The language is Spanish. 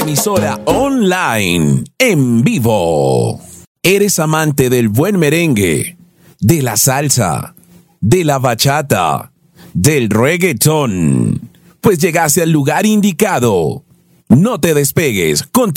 emisora online, en vivo. ¿Eres amante del buen merengue, de la salsa, de la bachata, del reggaetón? Pues llegaste al lugar indicado. No te despegues.